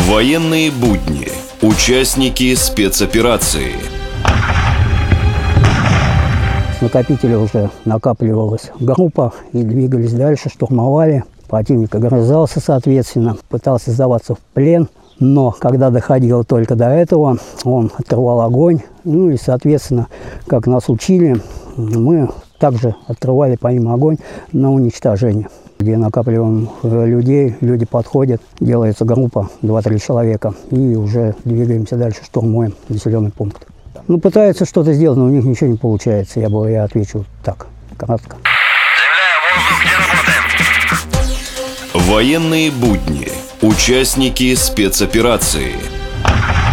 Военные будни. Участники спецоперации. С накопителя уже накапливалась группа и двигались дальше, штурмовали. Противник огрызался, соответственно, пытался сдаваться в плен. Но когда доходило только до этого, он открывал огонь. Ну и, соответственно, как нас учили, мы также открывали по ним огонь на уничтожение. Где накапливаем людей, люди подходят, делается группа 2-3 человека, и уже двигаемся дальше, штурмуем населенный пункт. Ну, пытаются что-то сделать, но у них ничего не получается. Я отвечу так, кратко. Земля, воздух, где работаем? Военные будни. Участники спецоперации.